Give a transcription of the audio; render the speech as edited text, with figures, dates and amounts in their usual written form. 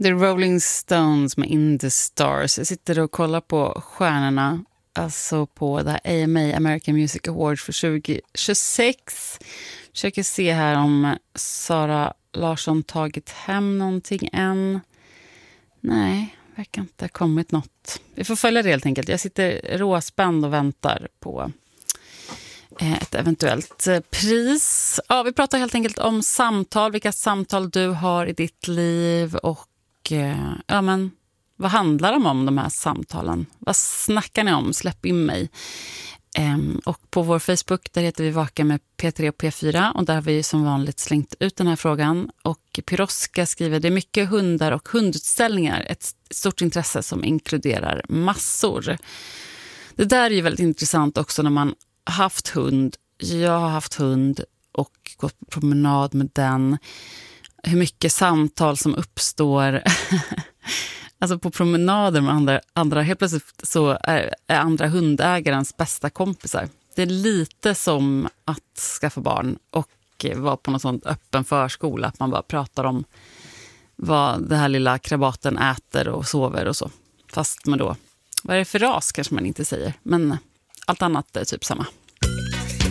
The Rolling Stones med In the Stars. Jag sitter och kollar på stjärnorna, alltså på det här AMA, American Music Awards för 2026. Försöker se här om Sara Larsson tagit hem någonting än. Nej, verkar inte ha kommit något. Vi får följa det helt enkelt. Jag sitter råspänd och väntar på ett eventuellt pris. Ja, vi pratar helt enkelt om samtal, vilka samtal du har i ditt liv och ja, men vad handlar de här samtalen? Vad snackar ni om? Släpp in mig. Och på vår Facebook, där heter vi Vaka med P3 och P4 och där har vi som vanligt slängt ut den här frågan. Och Piroska skriver, det är mycket hundar och hundutställningar, ett stort intresse som inkluderar massor. Det där är ju väldigt intressant också när man haft hund. Jag har haft hund och gått på promenad med den. Hur mycket samtal som uppstår alltså på promenader med andra helt plötsligt så är andra hundägarens bästa kompisar. Det är lite som att skaffa barn och vara på någon sån öppen förskola, att man bara pratar om vad det här lilla krabaten äter och sover och så. Fast med då, vad är det för ras kanske man inte säger, men allt annat är typ samma.